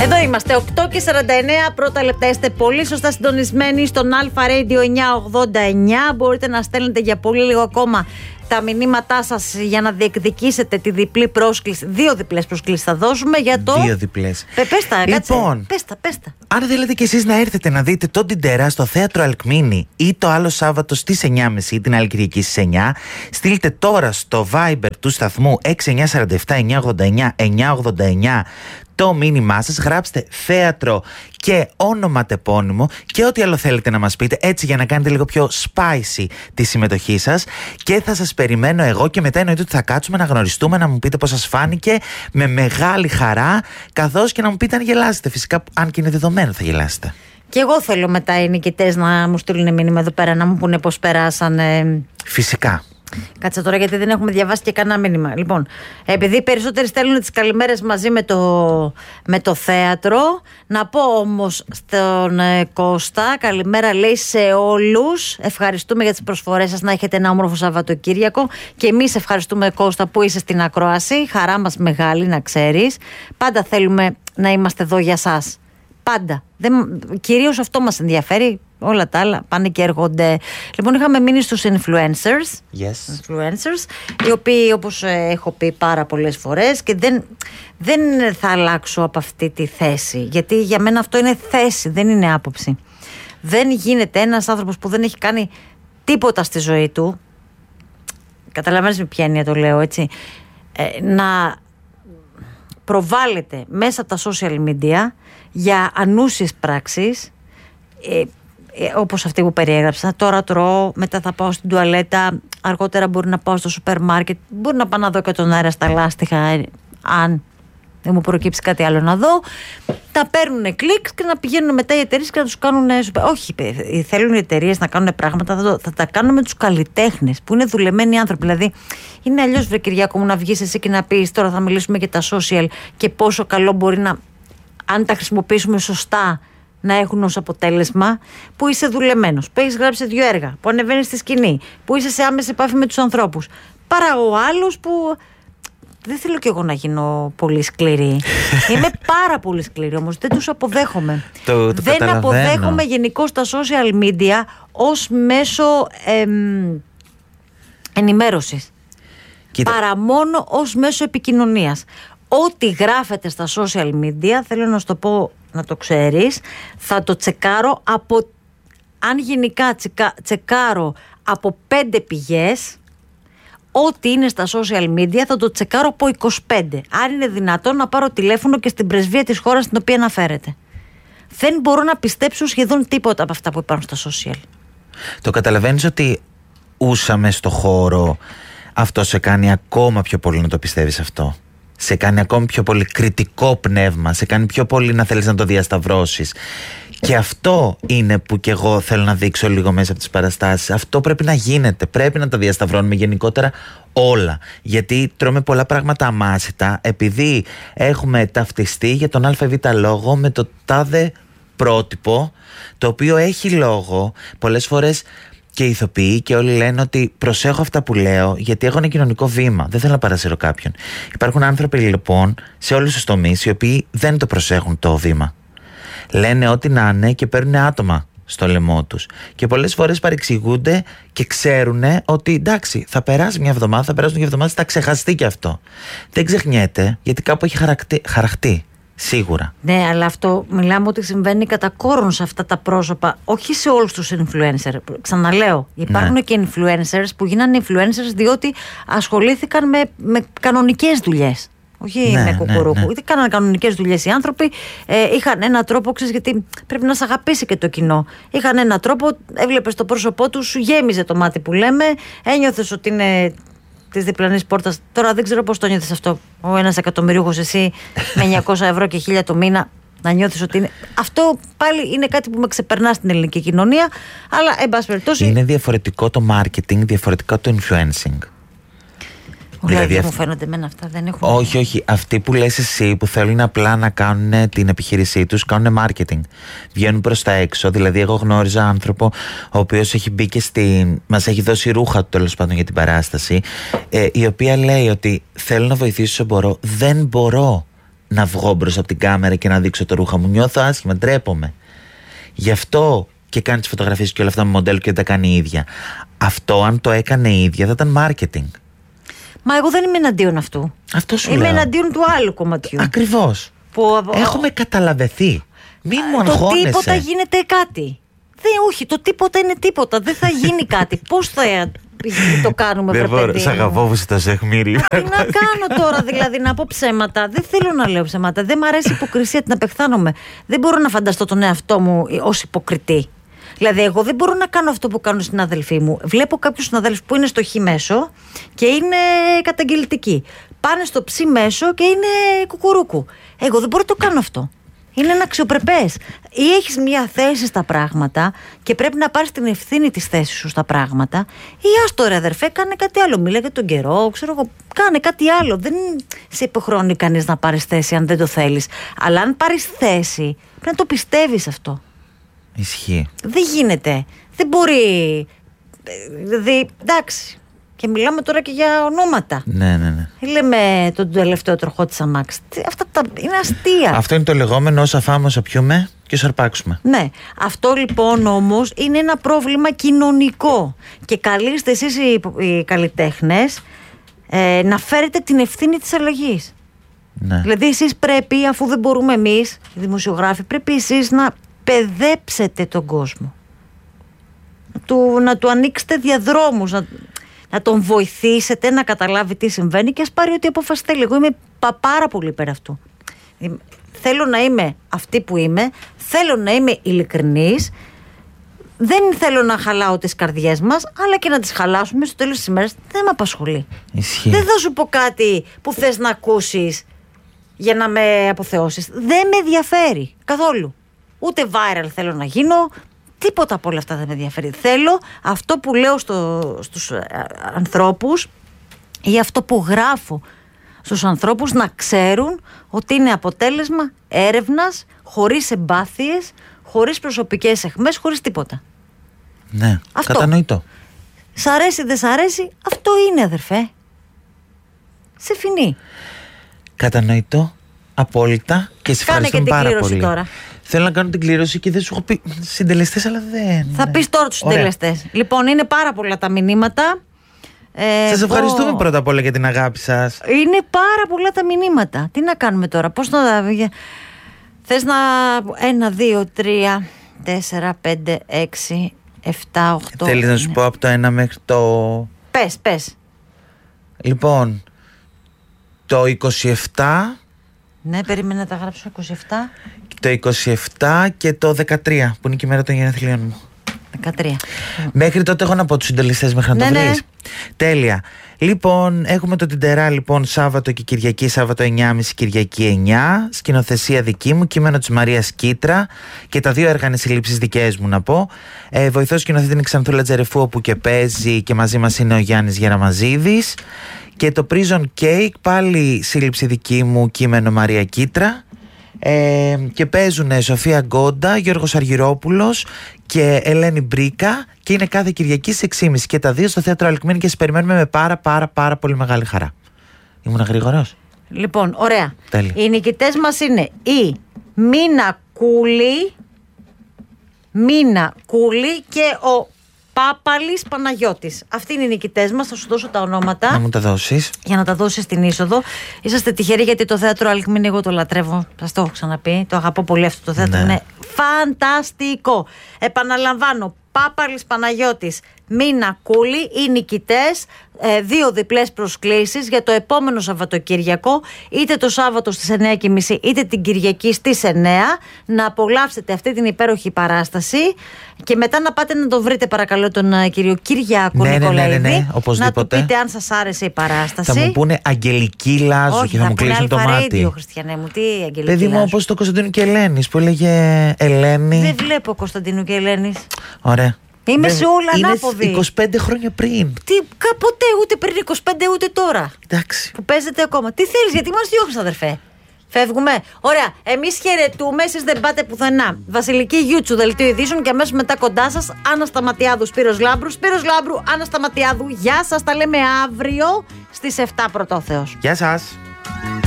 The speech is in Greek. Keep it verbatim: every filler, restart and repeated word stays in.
Εδώ είμαστε, οκτώ και σαράντα εννέα πρώτα λεπτά. Είστε πολύ σωστά συντονισμένοι στον Alpha Radio εννιακόσια ογδόντα εννιά. Μπορείτε να στέλνετε για πολύ λίγο ακόμα τα μηνύματά σας για να διεκδικήσετε τη διπλή πρόσκληση. Δύο διπλές προσκλήσεις θα δώσουμε για το. Δύο διπλές. Πε, πες τα, λοιπόν, πες τα, πες τα. Αν θέλετε κι εσείς να έρθετε να δείτε τον Τιντερά στο θέατρο Αλκμίνη ή το άλλο Σάββατο στις εννιά και μισή, την άλλη Κυριακή στις εννιά, στείλτε τώρα στο Viber του σταθμού έξι εννιά φορ επτά εννιά ογδόντα εννιά εννιά ογδόντα εννιά το μήνυμά σας, γράψτε θέατρο και όνομα τεπώνυμο και ό,τι άλλο θέλετε να μας πείτε, έτσι για να κάνετε λίγο πιο spicy τη συμμετοχή σας, και θα σας περιμένω εγώ και μετά εννοείται ότι θα κάτσουμε να γνωριστούμε, να μου πείτε πώς σας φάνηκε, με μεγάλη χαρά, καθώς και να μου πείτε αν γελάσετε. Φυσικά, αν και είναι δεδομένο θα γελάσετε. Και εγώ θέλω μετά οι νικητές να μου στείλουν μήνυμα εδώ πέρα, να μου πούνε πώς περάσανε. Φυσικά. Κάτσε τώρα, γιατί δεν έχουμε διαβάσει και κανένα μήνυμα. Λοιπόν, επειδή οι περισσότεροι στέλνουν τις καλημέρες μαζί με το, με το θέατρο, να πω όμως στον ε, Κώστα, καλημέρα λέει σε όλους. Ευχαριστούμε για τις προσφορές σας, να έχετε ένα όμορφο Σαββατοκύριακο. Και εμείς ευχαριστούμε, Κώστα, που είσαι στην ακρόαση. Χαρά μας μεγάλη, να ξέρεις. Πάντα θέλουμε να είμαστε εδώ για σας. Πάντα. Δεν, κυρίως αυτό μας ενδιαφέρει. Όλα τα άλλα πάνε και έρχονται. Λοιπόν, είχαμε μείνει στους influencers. Yes. Influencers, οι οποίοι, όπως έχω πει πάρα πολλές φορές, και δεν, δεν θα αλλάξω από αυτή τη θέση. Γιατί για μένα αυτό είναι θέση, δεν είναι άποψη. Δεν γίνεται ένας άνθρωπος που δεν έχει κάνει τίποτα στη ζωή του, καταλαβαίνεις με ποια έννοια το λέω, έτσι, ε, να προβάλλεται μέσα από τα social media για ανούσιες πράξεις, ε, ε, όπως αυτή που περιέγραψα. Τώρα τρώω, μετά θα πάω στην τουαλέτα, αργότερα μπορεί να πάω στο σούπερ μάρκετ, μπορεί να πάω να δω και τον αέρα στα λάστιχα, ε, αν δεν μου προκύψει κάτι άλλο να δω. Τα παίρνουν κλικ και να πηγαίνουν μετά οι εταιρείες και να τους κάνουν. Όχι, θέλουν οι εταιρείες να κάνουν πράγματα, θα, το, θα τα κάνουν με τους καλλιτέχνες που είναι δουλεμένοι άνθρωποι. Δηλαδή, είναι αλλιώς, βρε Κυριάκο μου, να βγεις εσύ και να πεις τώρα θα μιλήσουμε για τα social και πόσο καλό μπορεί να, αν τα χρησιμοποιήσουμε σωστά, να έχουν ως αποτέλεσμα, που είσαι δουλεμένος, που έχεις γράψει δύο έργα, που ανεβαίνεις στη σκηνή, που είσαι σε άμεση επάφη με τους ανθρώπους. Παρά ο άλλος που. Δεν θέλω κι εγώ να γίνω πολύ σκληρή. Είμαι πάρα πολύ σκληρή, όμως δεν τους αποδέχομαι. το, το δεν αποδέχομαι γενικώς τα social media ως μέσο εμ, ενημέρωσης. Κοίτα. Παρά μόνο ως μέσο επικοινωνίας. Ό,τι γράφεται στα social media, θέλω να σου το πω, να το ξέρεις, θα το τσεκάρω από, αν γενικά τσεκα, τσεκάρω από πέντε πηγές, ό,τι είναι στα social media θα το τσεκάρω από είκοσι πέντε. Αν είναι δυνατόν να πάρω τηλέφωνο και στην πρεσβεία της χώρας στην οποία αναφέρεται. Δεν μπορώ να πιστέψω σχεδόν τίποτα από αυτά που υπάρχουν στα social. Το καταλαβαίνεις ότι ούσαμε στο χώρο, αυτό σε κάνει ακόμα πιο πολύ να το πιστεύεις αυτό. Σε κάνει ακόμη πιο πολύ κριτικό πνεύμα, σε κάνει πιο πολύ να θέλεις να το διασταυρώσεις. Και αυτό είναι που και εγώ θέλω να δείξω λίγο μέσα από τις παραστάσεις. Αυτό πρέπει να γίνεται, πρέπει να τα διασταυρώνουμε γενικότερα όλα. Γιατί τρώμε πολλά πράγματα αμάσιτα, επειδή έχουμε ταυτιστεί για τον ΑΒ λόγο με το τάδε πρότυπο, το οποίο έχει λόγο. Πολλές φορές και οι ηθοποιοί και όλοι λένε ότι προσέχω αυτά που λέω, γιατί έχω ένα κοινωνικό βήμα. Δεν θέλω να παρασύρω κάποιον. Υπάρχουν άνθρωποι λοιπόν σε όλους τους τομείς οι οποίοι δεν το προσέχουν το βήμα. Λένε ό,τι να είναι και παίρνουν άτομα στο λαιμό τους. Και πολλές φορές παρεξηγούνται και ξέρουν ότι εντάξει, θα περάσει μια εβδομάδα, θα περάσουν δύο εβδομάδες, θα ξεχαστεί και αυτό. Δεν ξεχνιέται, γιατί κάπου έχει χαρακτή, χαραχτεί. Σίγουρα. Ναι, αλλά αυτό μιλάμε ότι συμβαίνει κατά κόρον σε αυτά τα πρόσωπα, όχι σε όλους τους influencers. Ξαναλέω, υπάρχουν ναι. και influencers που γίνανε influencers διότι ασχολήθηκαν με, με κανονικές δουλειές. Όχι ναι, με κουκουρούκου. Ναι, ναι. Κάνανε κανονικές δουλειές οι άνθρωποι. Ε, είχαν έναν τρόπο, ξέρεις, γιατί πρέπει να σε αγαπήσει και το κοινό. Είχαν έναν τρόπο, έβλεπες το πρόσωπό του, σου γέμιζε το μάτι που λέμε, ένιωθες ότι είναι της διπλανής πόρτας. Τώρα δεν ξέρω πώς το νιώθεις αυτό. Ο ένας εκατομμυρίουχος, εσύ με εννιακόσια ευρώ και χίλια το μήνα, να νιώθεις ότι είναι. Αυτό πάλι είναι κάτι που με ξεπερνά στην ελληνική κοινωνία, αλλά εν πάση περιπτώσει. Είναι διαφορετικό το marketing, διαφορετικό το influencing. Δηλαδή, δεν μου φαίνονται εμένα αυτά, δεν έχουν. Όχι, όχι. Αυτοί που λες εσύ που θέλουν απλά να κάνουν την επιχείρησή τους, κάνουν marketing. Βγαίνουν προς τα έξω. Δηλαδή, εγώ γνώριζα άνθρωπο ο οποίος έχει μπει και στην. Μας έχει δώσει ρούχα του τέλος πάντων για την παράσταση. Ε, η οποία λέει ότι θέλω να βοηθήσω όσο μπορώ. Δεν μπορώ να βγω μπροστά από την κάμερα και να δείξω το ρούχα μου. Νιώθω άσχημα, ντρέπομαι. Γι' αυτό και κάνει τις φωτογραφίες και όλα αυτά με μοντέλο και δεν τα κάνει η ίδια. Αυτό, αν το έκανε η ίδια, θα ήταν marketing. Μα εγώ δεν είμαι εναντίον αυτού. Αυτό σου Είμαι λέω. εναντίον του άλλου κομματιού. Ακριβώς. Που... Έχουμε καταλαβεθεί. Μην μου το αγχώνεσαι. τίποτα γίνεται κάτι. Δεν, όχι, το τίποτα είναι τίποτα. Δεν θα γίνει κάτι. Πώς θα το κάνουμε, βρε παιδί? Σ' αγαπώ που το αιχμήρι. Τι να κάνω τώρα, δηλαδή, να πω ψέματα? Δεν θέλω να λέω ψέματα. Δεν μ' αρέσει η υποκρισία, την απεχθάνομαι. Δεν μπορώ να φανταστώ τον εαυτό μου ως υποκριτή. Δηλαδή, εγώ δεν μπορώ να κάνω αυτό που κάνουν οι συνάδελφοί μου. Βλέπω κάποιους συναδέλφους που είναι στο χ μέσο και είναι καταγγελτικοί. Πάνε στο ψ μέσο και είναι κουκουρούκου. Εγώ δεν μπορώ να το κάνω αυτό. Είναι ένα αξιοπρεπές. Ή έχεις μια θέση στα πράγματα και πρέπει να πάρεις την ευθύνη της θέσης σου στα πράγματα, ή άστο ρε αδερφέ, κάνε κάτι άλλο. Μίλα για τον καιρό, ξέρω εγώ, κάνε κάτι άλλο. Δεν σε υποχρεώνει κανείς να πάρεις θέση αν δεν το θέλεις. Αλλά αν πάρεις θέση, πρέπει να το πιστεύεις αυτό. Ισχύει. Δεν γίνεται. Δεν μπορεί. Δηλαδή, εντάξει. Και μιλάμε τώρα και για ονόματα. Ναι, ναι, ναι. Λέμε τον τελευταίο τροχό της αμάξης. Αυτά τα είναι αστεία. Αυτό είναι το λεγόμενο όσα φάμε, όσα πιούμε και όσα αρπάξουμε. Ναι. Αυτό λοιπόν όμως είναι ένα πρόβλημα κοινωνικό. Και καλείστε εσείς οι, οι καλλιτέχνες ε, να φέρετε την ευθύνη της αλλαγής. Ναι. Δηλαδή εσείς πρέπει, αφού δεν μπορούμε εμείς, οι δημοσιογράφοι, πρέπει εσείς να παιδέψετε τον κόσμο. Να του, να του ανοίξετε διαδρόμους, να, να τον βοηθήσετε να καταλάβει τι συμβαίνει και ας πάρει ό,τι απόφαση θέλει. Εγώ είμαι πα, πάρα πολύ πέρα αυτού. Θέλω να είμαι αυτή που είμαι, θέλω να είμαι ειλικρινής, δεν θέλω να χαλάω τις καρδιές μας, αλλά και να τις χαλάσουμε στο τέλος της ημέρας δεν με απασχολεί. Ισχύει. Δεν θα σου πω κάτι που θες να ακούσεις για να με αποθεώσεις. Δεν με ενδιαφέρει καθόλου. Ούτε viral θέλω να γίνω, τίποτα από όλα αυτά δεν με ενδιαφέρει. Θέλω αυτό που λέω στο, στους ανθρώπους ή αυτό που γράφω στους ανθρώπους να ξέρουν ότι είναι αποτέλεσμα έρευνας, χωρίς εμπάθειες, χωρίς προσωπικές αιχμές, χωρίς τίποτα. Ναι, αυτό. Κατανοητό. Σ' αρέσει, δεν σ' αρέσει, αυτό είναι αδερφέ. Σε φινεί. Κατανοητό, απόλυτα και σε Κάνε και την πάρα κλήρωση πολύ. τώρα. Θέλω να κάνω την κλήρωση και δεν σου έχω πει συντελεστές, αλλά δεν. Θα πεις τώρα τους συντελεστές. Λοιπόν, είναι πάρα πολλά τα μηνύματα. Ε, σας ευχαριστούμε πω... πρώτα απ' όλα για την αγάπη σας. Είναι πάρα πολλά τα μηνύματα. Τι να κάνουμε τώρα, πώς να... Θες να... Ένα, δύο, τρία, τέσσερα, πέντε, έξι, εφτά, οχτώ. Θέλεις να σου πω από το ένα μέχρι το... Πες, πες. Λοιπόν, το είκοσι επτά... Ναι, περίμενα να τα γράψω. είκοσι επτά. Το είκοσι επτά και το δεκατρία, που είναι και η μέρα των γενεθλίων μου. δεκατρία. Μέχρι τότε έχω να πω τους συντελεστές μέχρι να ναι, το ναι. βρεις. Τέλεια. Λοιπόν, έχουμε το Τιντερά λοιπόν Σάββατο και Κυριακή. Σάββατο εννιά και μισή, Κυριακή εννιά. Σκηνοθεσία δική μου, κείμενο της Μαρίας Κίτρα. Και τα δύο έργα είναι συλλήψεις δικές μου να πω. Ε, βοηθός σκηνοθέτη είναι η Ξανθούλα Τζερεφού, όπου και παίζει, και μαζί μας είναι ο Γιάννης Γεραμαζίδης. Και το Prison Cake, πάλι σύλληψη δική μου, κείμενο Μαρία Κίτρα. Ε, και παίζουν Σοφία Γκόντα, Γιώργος Αργυρόπουλος και Ελένη Μπρίκα, και είναι κάθε Κυριακή στις έξι και μισή και τα δύο στο Θέατρο Αλκμένη, και σας περιμένουμε με πάρα πάρα πάρα πολύ μεγάλη χαρά. Ήμουν γρήγορος. Λοιπόν, ωραία. Τέλεια. Οι νικητές μας είναι η Μίνα Κούλη, Μίνα Κούλη και ο Πάπαλης Παναγιώτης. Αυτοί είναι οι νικητές μας. Θα σου δώσω τα ονόματα. Να μου τα δώσεις. Για να τα δώσεις στην είσοδο. Είσαστε τυχεροί, γιατί το Θέατρο Αλκμήνη εγώ το λατρεύω. Σας το έχω ξαναπεί. Το αγαπώ πολύ αυτό το θέατρο. Ναι. Είναι φανταστικό. Επαναλαμβάνω. Πάπαλης Παναγιώτης, Μίνα Κούλη, οι νικητές. Ε, δύο διπλές προσκλήσεις για το επόμενο Σαββατοκύριακο, είτε το Σάββατο στις εννιά και μισή είτε την Κυριακή στις εννιά, να απολαύσετε αυτή την υπέροχη παράσταση και μετά να πάτε να το βρείτε παρακαλώ τον uh, κύριο Κυριάκο ναι, Νικολαίδη, ναι, ναι, ναι, να του πείτε αν σας άρεσε η παράσταση. Θα μου πούνε Αγγελική Λάζου. Όχι, και θα, θα μου κλείσουν το μάτι. Όχι, Χριστιανέ μου, τι Αγγελική Παιδί μου, όπως το Κωνσταντίνου και Ελένης που έλεγε Ελένη. Δεν βλέπω Κωνσταντίνου και Ελένης. Ωραία. Είμαι Δεν... σε όλα είναι ανάποδη. είκοσι πέντε χρόνια πριν. Τι, ποτέ, ούτε πριν είκοσι πέντε ούτε τώρα. Εντάξει. Που παίζετε ακόμα. Τι θέλεις, γιατί μας διώχνεις αδερφέ. Φεύγουμε. Ωραία. Εμείς χαιρετούμε. Εσείς δεν πάτε πουθενά. Βασιλική Γιούτσου, δελτίο ειδήσεων, και αμέσως μετά κοντά σας Άννα Σταματιάδου, Σπύρος Λάμπρου. Σπύρος Λάμπρου, Άννα Σταματιάδου. Γεια σας. Τα λέμε αύριο στις εφτά πρωτόθεως. Γεια σας.